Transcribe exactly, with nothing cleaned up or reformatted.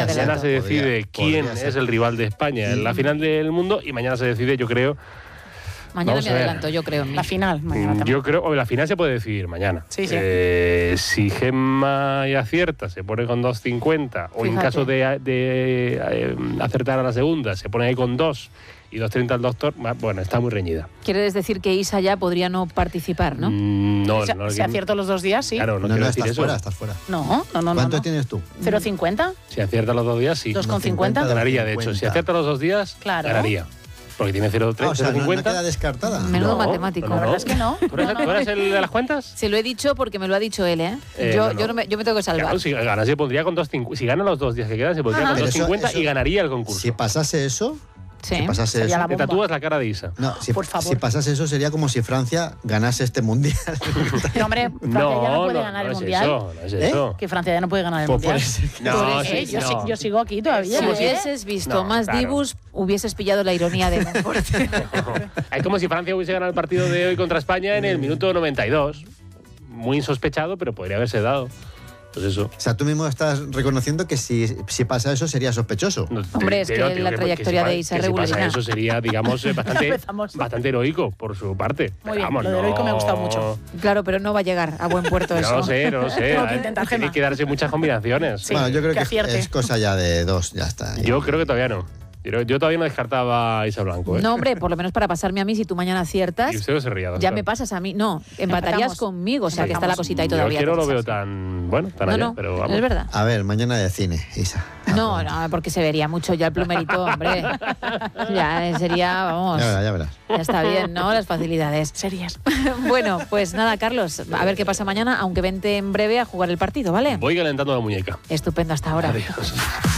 adelanto. Mañana se decide Podría- quién podría ser. es el rival de España en la final del mundo y mañana se decide, yo creo... Mañana Vamos me a ver. adelanto, yo creo. en mí. La final, mañana Mm, también. Yo creo, o la final se puede decidir mañana. Sí, sí. Eh, si Gemma y acierta, se pone con dos cincuenta, o en Fíjate. caso de, de eh, acertar a la segunda, se pone ahí con dos y dos treinta el doctor, bueno, está muy reñida. Quieres decir que Isa ya podría no participar, ¿no? Mm, no, Si, no, si no, acierto los dos días, sí. Claro, no, No, no, quiero decir estás eso. fuera, estás fuera. No, no, no. ¿Cuánto no. tienes tú? ¿cero coma cincuenta? Si acierta los dos días, sí. ¿Dos con cincuenta? Ganaría, de hecho. Si acierta los dos días, Claro. ganaría. Porque tiene cero Ah, o sea, no, no cincuenta. queda descartada. Menudo No, matemático. no, La no. verdad es que no. ¿Tú eres, No, no. tú eres el de las cuentas? Se lo he dicho porque me lo ha dicho él, ¿eh? Eh, yo, no, no. Yo, no me, yo me tengo que salvar. Claro, si gana, se pondría con dos cincuenta. Si gana los dos días que quedan, se pondría Ajá. con Pero dos eso- cincuenta eso- y ganaría el concurso. Si pasase eso, Sí. si pasase Sería eso, la Te bomba. tatúas la cara de Isa. no, si, Por favor. si pasase eso sería como si Francia ganase este mundial. No, hombre, Francia ya no puede ganar no el es mundial. eso, no es ¿Eh? eso. Que Francia ya no puede ganar el Pues mundial. puede ser que- No, Por Eh, eso, yo, no. sí- yo sigo aquí todavía. Si ¿eh? hubieses visto No, más claro. Dibus, hubieses pillado la ironía de Monforte. Es como si Francia hubiese ganado el partido de hoy contra España en el minuto noventa y dos. Muy insospechado, pero podría haberse dado. Pues eso. O sea, tú mismo estás reconociendo que si, si pasa eso sería sospechoso. No, Hombre, es te- que te- te la digo trayectoria si pa- de Isa que si pasa regularina. eso sería, digamos, eh, bastante, Empezamos. bastante heroico por su parte. Muy bien, Vamos, lo de heroico me ha gustado mucho. Claro, pero no va a llegar a buen puerto No eso. lo sé, no lo sé. Tengo que Eh, intentar, Tiene Gemma. que darse muchas combinaciones. Sí. bueno, yo creo que que, acierte. es cosa ya de dos, ya está. Yo creo que todavía no. Yo, yo todavía no descartaba a Isa Blanco. ¿eh? No, hombre, por lo menos para pasarme a mí, si tú mañana aciertas, Y usted no se ría. ya doctor. me pasas a mí. No, empatarías Empatamos. conmigo, o sea que está la Empatamos. cosita ahí Yo todavía. es que no lo Teresa. veo tan bueno, tan No, allá, no, pero vamos. es verdad. A ver, mañana de cine, Isa. No, no, porque se vería mucho ya el plumerito, hombre. Ya eh, sería, vamos, Ya verás, ya verás. ya está bien, ¿no? Las facilidades. Series. Bueno, pues nada, Carlos, a ver qué pasa mañana, aunque vente en breve a jugar el partido, ¿vale? Voy calentando la muñeca. Estupendo hasta ahora. Adiós.